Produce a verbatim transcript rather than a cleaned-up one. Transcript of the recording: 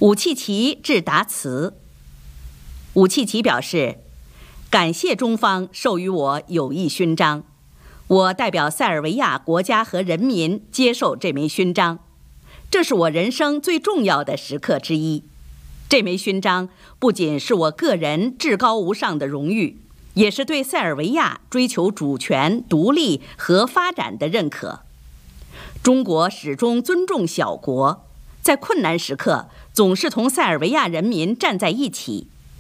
武契奇致答词。武契奇表示，感谢中方授予我友谊勋章，我代表塞尔维亚国家和人民接受这枚勋章，这是我人生最重要的时刻之一。这枚勋章不仅是我个人至高无上的荣誉，也是对塞尔维亚追求主权、独立和发展的认可。中国始终尊重小国，在困难时刻总是同塞尔维亚人民站在一起，